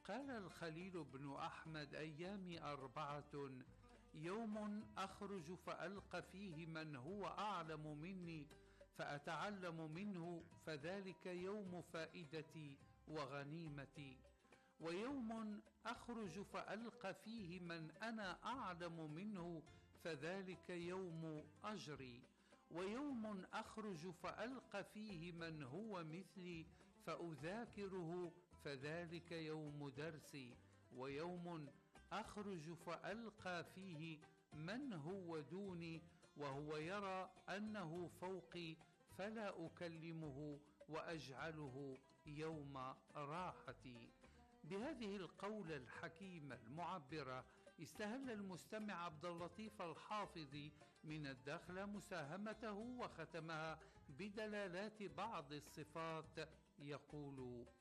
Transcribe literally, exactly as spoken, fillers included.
قال الخليل بن أحمد: أيامي أربعة: يوم أخرج فألقى فيه من هو أعلم مني فأتعلم منه، فذلك يوم فائدتي وغنيمتي. ويوم أخرج فألقى فيه من أنا أعلم منه، فذلك يوم أجري. ويوم أخرج فألقى فيه من هو مثلي فأذاكره، فذلك يوم درسي. ويوم أخرج فألقى فيه من هو دوني وهو يرى أنه فوقي، فلا أكلمه وأجعله يوم راحتي. بهذه القولة الحكيمة المعبرة استهل المستمع عبد اللطيف الحافظي من الدخلة مساهمته وختمها بدلالات بعض الصفات، يقول: